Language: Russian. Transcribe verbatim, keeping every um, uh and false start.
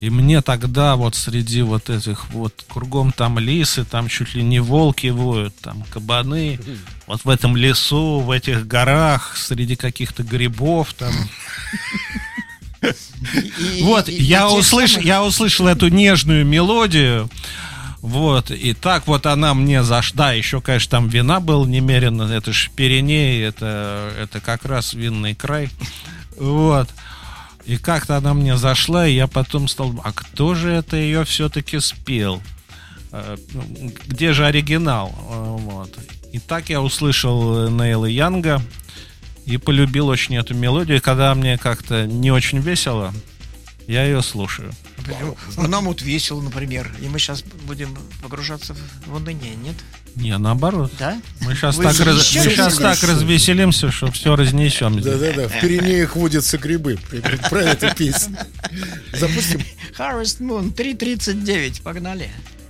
И мне тогда вот среди вот этих вот кругом там лисы, там чуть ли не волки воют, там кабаны, вот в этом лесу, в этих горах, среди каких-то грибов там. Вот, я услышал, я услышал эту нежную мелодию, вот, и так вот она мне зашла. Еще, конечно, там вина было немерено, это ж Пиренеи, это, это как раз винный край, вот. И как-то она мне зашла, и я потом стал, а кто же это ее все-таки спел? Где же оригинал? Вот. И так я услышал Нейла Янга и полюбил очень эту мелодию. И когда мне как-то не очень весело, я ее слушаю. А нам вот весело, например, и мы сейчас будем погружаться в уныние, нет? Не, наоборот. Да? Мы сейчас, так, раз... Мы сейчас так развеселимся, что все разнесем. Да-да-да, в Пиренеях водятся грибы. Про эту песню. Запустим. Harvest Moon три тридцать девять, погнали.